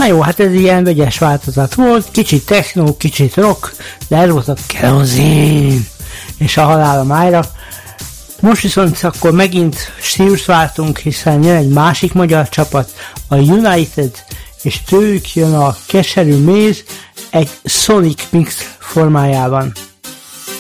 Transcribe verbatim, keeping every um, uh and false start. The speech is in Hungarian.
Na jó, hát ez ilyen vegyes változat volt, kicsit techno, kicsit rock, de ez volt a Kerozin és a Halál a májra. Most viszont akkor megint stílust váltunk, hiszen jön egy másik magyar csapat, a United, és tőlük jön a Keserű Méz egy Sonic Mix formájában.